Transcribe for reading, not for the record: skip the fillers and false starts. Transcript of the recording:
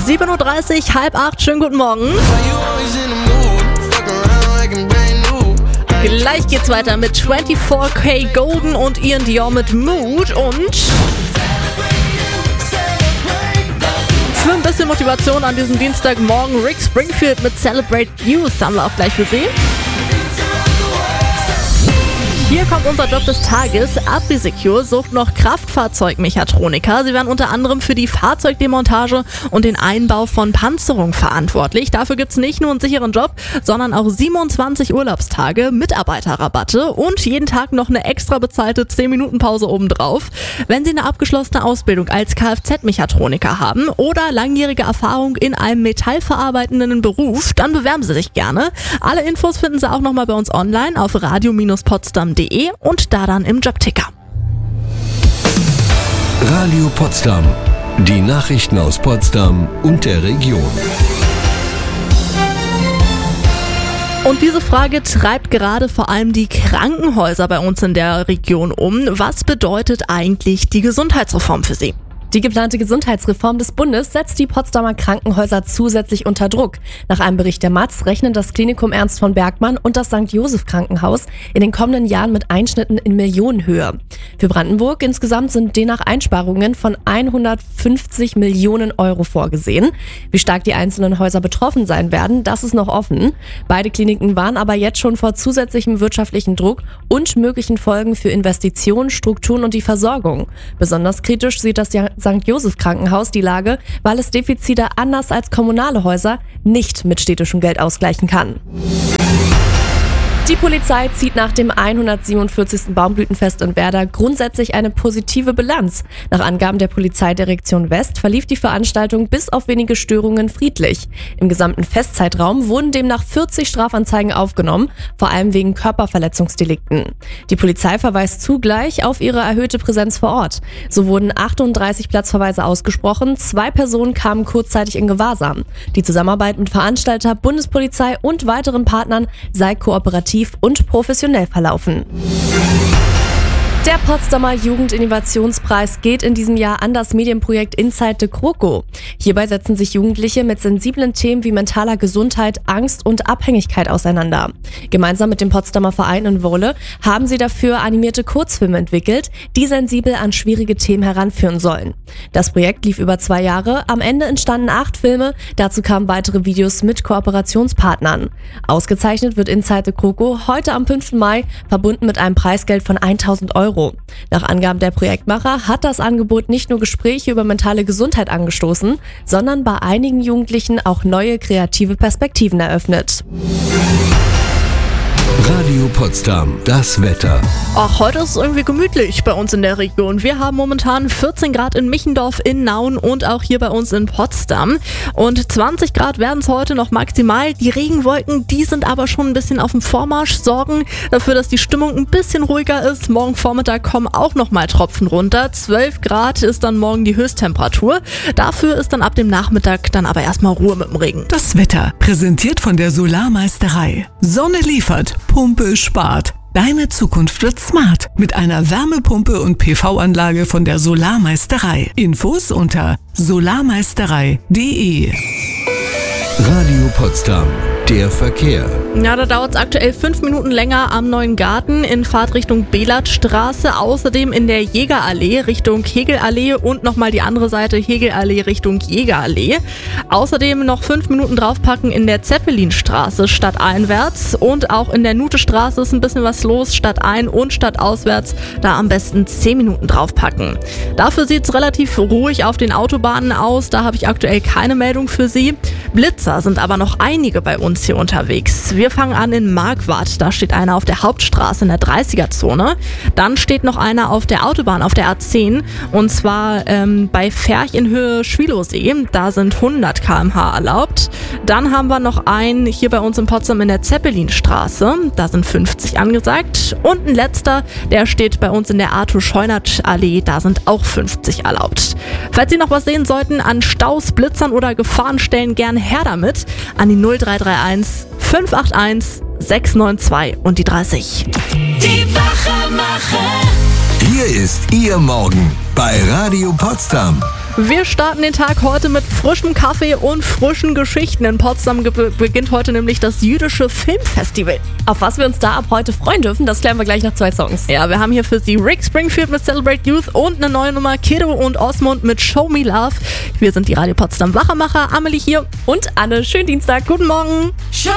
7:30 Uhr, 7:30, schönen guten Morgen. Gleich geht's weiter mit 24K Golden und Ian Dior mit Mood und für ein bisschen Motivation an diesem Dienstagmorgen Rick Springfield mit Celebrate Youth haben wir auch gleich für Sie. Hier kommt unser Job des Tages. ApriSecure sucht noch Kraftfahrzeugmechatroniker. Sie werden unter anderem für die Fahrzeugdemontage und den Einbau von Panzerung verantwortlich. Dafür gibt es nicht nur einen sicheren Job, sondern auch 27 Urlaubstage, Mitarbeiterrabatte und jeden Tag noch eine extra bezahlte 10-Minuten-Pause obendrauf. Wenn Sie eine abgeschlossene Ausbildung als Kfz-Mechatroniker haben oder langjährige Erfahrung in einem metallverarbeitenden Beruf, dann bewerben Sie sich gerne. Alle Infos finden Sie auch nochmal bei uns online auf radio-potsdam.de und da dann im Jobticker. Radio Potsdam. Die Nachrichten aus Potsdam und der Region. Und diese Frage treibt gerade vor allem die Krankenhäuser bei uns in der Region um. Was bedeutet eigentlich die Gesundheitsreform für Sie? Die geplante Gesundheitsreform des Bundes setzt die Potsdamer Krankenhäuser zusätzlich unter Druck. Nach einem Bericht der Matz rechnen das Klinikum Ernst von Bergmann und das St. Joseph Krankenhaus in den kommenden Jahren mit Einschnitten in Millionenhöhe. Für Brandenburg insgesamt sind demnach Einsparungen von 150 Millionen Euro vorgesehen. Wie stark die einzelnen Häuser betroffen sein werden, das ist noch offen. Beide Kliniken warnen aber jetzt schon vor zusätzlichem wirtschaftlichen Druck und möglichen Folgen für Investitionen, Strukturen und die Versorgung. Besonders kritisch sieht das St. Joseph Krankenhaus die Lage, weil es Defizite anders als kommunale Häuser nicht mit städtischem Geld ausgleichen kann. Die Polizei zieht nach dem 147. Baumblütenfest in Werder grundsätzlich eine positive Bilanz. Nach Angaben der Polizeidirektion West verlief die Veranstaltung bis auf wenige Störungen friedlich. Im gesamten Festzeitraum wurden demnach 40 Strafanzeigen aufgenommen, vor allem wegen Körperverletzungsdelikten. Die Polizei verweist zugleich auf ihre erhöhte Präsenz vor Ort. So wurden 38 Platzverweise ausgesprochen, 2 Personen kamen kurzzeitig in Gewahrsam. Die Zusammenarbeit mit Veranstalter, Bundespolizei und weiteren Partnern sei kooperativ und professionell verlaufen. Der Potsdamer Jugendinnovationspreis geht in diesem Jahr an das Medienprojekt Inside the Kroko. Hierbei setzen sich Jugendliche mit sensiblen Themen wie mentaler Gesundheit, Angst und Abhängigkeit auseinander. Gemeinsam mit dem Potsdamer Verein in Wohle haben sie dafür animierte Kurzfilme entwickelt, die sensibel an schwierige Themen heranführen sollen. Das Projekt lief über 2 Jahre, am Ende entstanden 8 Filme, dazu kamen weitere Videos mit Kooperationspartnern. Ausgezeichnet wird Inside the Kroko heute am 5. Mai, verbunden mit einem Preisgeld von 1.000 Euro. Nach Angaben der Projektmacher hat das Angebot nicht nur Gespräche über mentale Gesundheit angestoßen, sondern bei einigen Jugendlichen auch neue kreative Perspektiven eröffnet. Radio Potsdam, das Wetter. Ach, heute ist es irgendwie gemütlich bei uns in der Region. Wir haben momentan 14 Grad in Michendorf, in Nauen und auch hier bei uns in Potsdam. Und 20 Grad werden es heute noch maximal. Die Regenwolken, die sind aber schon ein bisschen auf dem Vormarsch, sorgen dafür, dass die Stimmung ein bisschen ruhiger ist. Morgen Vormittag kommen auch nochmal Tropfen runter. 12 Grad ist dann morgen die Höchsttemperatur. Dafür ist dann ab dem Nachmittag dann aber erstmal Ruhe mit dem Regen. Das Wetter, präsentiert von der Solarmeisterei. Sonne liefert, Pumpe spart. Deine Zukunft wird smart mit einer Wärmepumpe und PV-Anlage von der Solarmeisterei. Infos unter solarmeisterei.de. Radio Potsdam, der Verkehr. Ja, da dauert es aktuell 5 Minuten länger am Neuen Garten in Fahrtrichtung Belatstraße, außerdem in der Jägerallee Richtung Hegelallee und nochmal die andere Seite Hegelallee Richtung Jägerallee. Außerdem noch 5 Minuten draufpacken in der Zeppelinstraße stadteinwärts und auch in der Nutestraße ist ein bisschen was los, stadtein- und stadtauswärts, da am besten 10 Minuten draufpacken. Dafür sieht es relativ ruhig auf den Autobahnen aus, da habe ich aktuell keine Meldung für Sie. Blitzer sind aber noch einige bei uns hier unterwegs. Wir fangen an in Marquardt, da steht einer auf der Hauptstraße in der 30er-Zone. Dann steht noch einer auf der Autobahn, auf der A10 und zwar bei Ferch in Höhe Schwilosee. Da sind 100 km/h erlaubt. Dann haben wir noch einen hier bei uns in Potsdam in der Zeppelinstraße. Da sind 50 angesagt. Und ein letzter, der steht bei uns in der Arthur-Scheunert-Allee. Da sind auch 50 erlaubt. Falls Sie noch was sehen sollten an Staus, Blitzern oder Gefahrenstellen, gern her damit an die 0331 581 692 und die 30. Die Wachmacher. Hier ist Ihr Morgen bei Radio Potsdam. Wir starten den Tag heute mit frischem Kaffee und frischen Geschichten. In Potsdam beginnt heute nämlich das jüdische Filmfestival. Auf was wir uns da ab heute freuen dürfen, das klären wir gleich nach 2 Songs. Ja, wir haben hier für Sie Rick Springfield mit Celebrate Youth und eine neue Nummer Kiddo und Osmond mit Show Me Love. Wir sind die Radio Potsdam Wachermacher, Amelie hier und Anne. Schönen Dienstag. Guten Morgen.